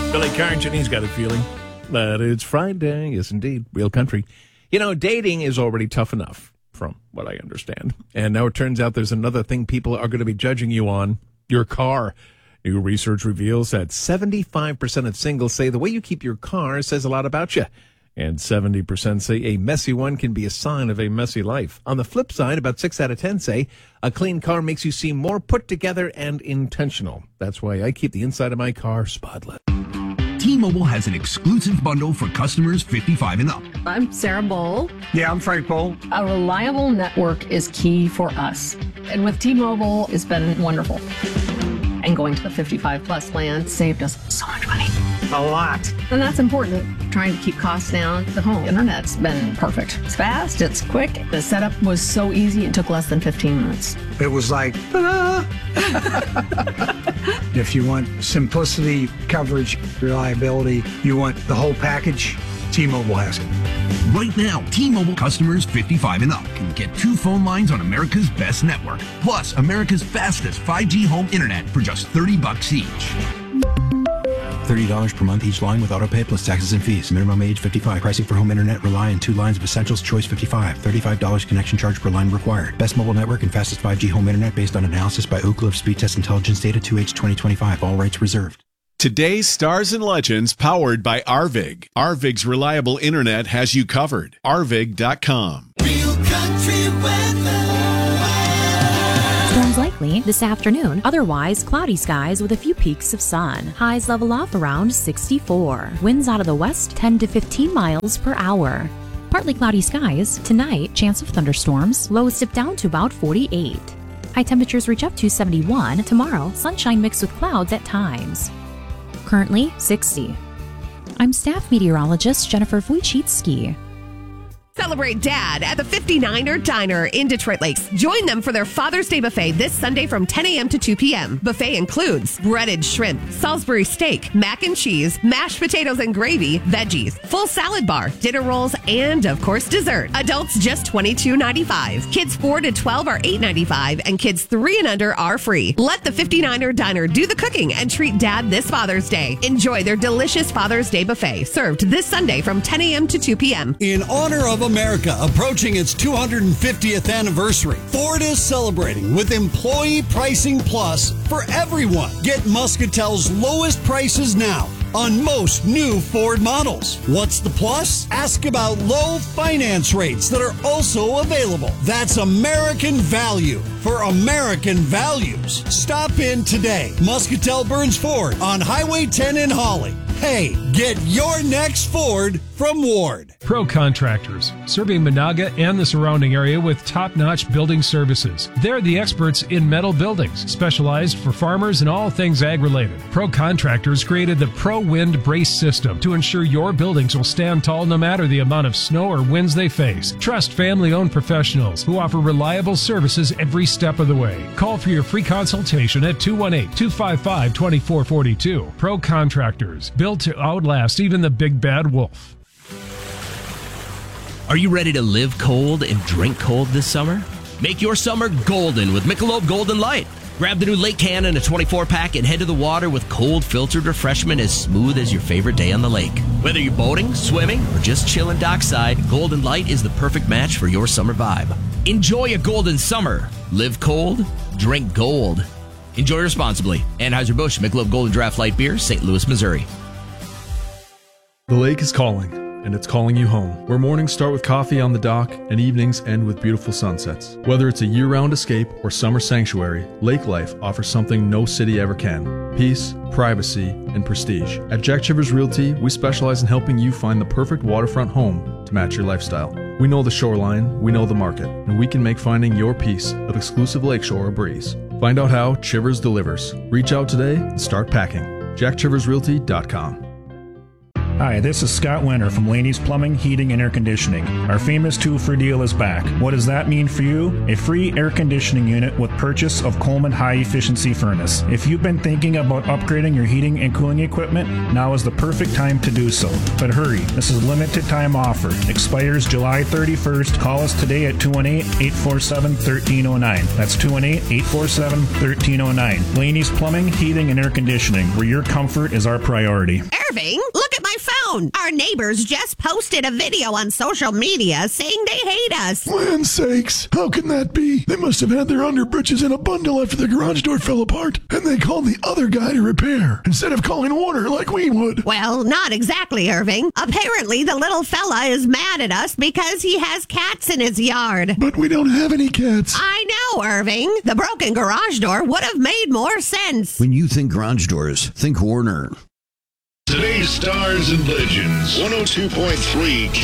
Billy Carrington, he's got a feeling that it's Friday. Yes, indeed. Real country. You know, dating is already tough enough, from what I understand. And now it turns out there's another thing people are going to be judging you on, your car. New research reveals that 75% of singles say the way you keep your car says a lot about you. And 70% say a messy one can be a sign of a messy life. On the flip side, about 6 out of 10 say a clean car makes you seem more put together and intentional. That's why I keep the inside of my car spotless. T-Mobile has an exclusive bundle for customers 55 and up. I'm Sarah Bowl. Yeah, I'm Frank Bowl. A reliable network is key for us. And with T-Mobile, it's been wonderful. And going to the 55 plus plan saved us so much money. A lot. And that's important. Trying to keep costs down. The home internet's been perfect. It's fast, it's quick. The setup was so easy, it took less than 15 minutes. It was like, ta-da! If you want simplicity, coverage, reliability, you want the whole package, T-Mobile has it. Right now, T-Mobile customers 55 and up can get 2 phone lines on America's best network, plus America's fastest 5G home internet for just $30 each. $30 per month each line with autopay plus taxes and fees. Minimum age 55. Pricing for home internet rely on 2 lines of Essentials Choice 55. $35 connection charge per line required. Best mobile network and fastest 5G home internet based on analysis by Oak Cliff Speed Test Intelligence data 2H 2025. All rights reserved. Today's Stars and Legends powered by Arvig. Arvig's reliable internet has you covered. Arvig.com. Real country weather. Storms likely this afternoon. Otherwise, cloudy skies with a few peaks of sun. Highs level off around 64. Winds out of the west 10 to 15 miles per hour. Partly cloudy skies. Tonight, chance of thunderstorms. Lows dip down to about 48. High temperatures reach up to 71. Tomorrow, sunshine mixed with clouds at times. Currently 60. I'm staff meteorologist Jennifer Wojcicki. Celebrate Dad at the 59er Diner in Detroit Lakes. Join them for their Father's Day buffet this Sunday from 10 a.m. to 2 p.m. Buffet includes breaded shrimp, Salisbury steak, mac and cheese, mashed potatoes and gravy, veggies, full salad bar, dinner rolls, and, of course, dessert. Adults just $22.95. Kids 4 to 12 are $8.95, and kids 3 and under are free. Let the 59er Diner do the cooking and treat Dad this Father's Day. Enjoy their delicious Father's Day buffet, served this Sunday from 10 a.m. to 2 p.m. In honor of America approaching its 250th anniversary, Ford is celebrating with Employee Pricing Plus for everyone. Get Muscatel's lowest prices now on most new Ford models. What's the plus? Ask about low finance rates that are also available. That's American value for American values. Stop in today. Muscatel Burns Ford on Highway 10 in Holly. Hey, get your next Ford from Ward. Pro Contractors, serving Monaga and the surrounding area with top-notch building services. They're the experts in metal buildings, specialized for farmers and all things ag-related. Pro Contractors created the Pro Wind Brace System to ensure your buildings will stand tall no matter the amount of snow or winds they face. Trust family-owned professionals who offer reliable services every step of the way. Call for your free consultation at 218-255-2442. Pro Contractors, built to outlast even the big bad wolf. Are you ready to live cold and drink cold this summer? Make your summer golden with Michelob Golden Light. Grab the new Lake Can in a 24-pack and head to the water with cold filtered refreshment as smooth as your favorite day on the lake. Whether you're boating, swimming, or just chilling dockside, Golden Light is the perfect match for your summer vibe. Enjoy a golden summer. Live cold, drink gold. Enjoy responsibly. Anheuser-Busch Michelob Golden Draft Light Beer, St. Louis, Missouri. The lake is calling, and it's calling you home, where mornings start with coffee on the dock and evenings end with beautiful sunsets. Whether it's a year-round escape or summer sanctuary, lake life offers something no city ever can: peace, privacy, and prestige. At Jack Chivers Realty, we specialize in helping you find the perfect waterfront home to match your lifestyle. We know the shoreline, we know the market, and we can make finding your piece of exclusive lakeshore a breeze. Find out how Chivers delivers. Reach out today and start packing. JackChiversRealty.com. Hi, this is Scott Winter from Laney's Plumbing, Heating, and Air Conditioning. Our famous 2-for deal is back. What does that mean for you? A free air conditioning unit with purchase of Coleman High Efficiency Furnace. If you've been thinking about upgrading your heating and cooling equipment, now is the perfect time to do so. But hurry, this is a limited time offer. Expires July 31st. Call us today at 218-847-1309. That's 218-847-1309. Laney's Plumbing, Heating, and Air Conditioning, where your comfort is our priority. Irving, look at my phone. Our neighbors just posted a video on social media saying they hate us. Land sakes, how can that be? They must have had their underbritches in a bundle after the garage door fell apart, and they called the other guy to repair, instead of calling Warner like we would. Well, not exactly, Irving. Apparently, the little fella is mad at us because he has cats in his yard. But we don't have any cats. I know, Irving. The broken garage door would have made more sense. When you think garage doors, think Warner. Today's Stars and Legends, 102.3